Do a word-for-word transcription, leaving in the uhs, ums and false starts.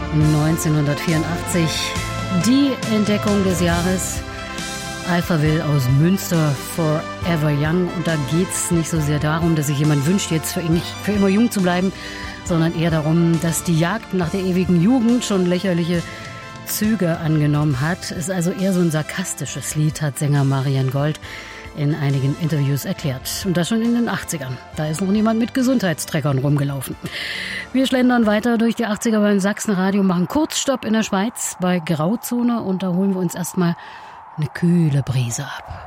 neunzehnhundertvierundachtzig, die Entdeckung des Jahres. Alphaville aus Münster, Forever Young. Und da geht es nicht so sehr darum, dass sich jemand wünscht, jetzt für ihn nicht für immer jung zu bleiben, sondern eher darum, dass die Jagd nach der ewigen Jugend schon lächerliche Züge angenommen hat. Ist also eher so ein sarkastisches Lied, hat Sänger Marian Gold in einigen Interviews erklärt. Und das schon in den achtzigern. Da ist noch niemand mit Gesundheitstreckern rumgelaufen. Wir schlendern weiter durch die achtziger beim Sachsenradio, machen Kurzstopp in der Schweiz bei Grauzone und da holen wir uns erstmal eine kühle Brise ab.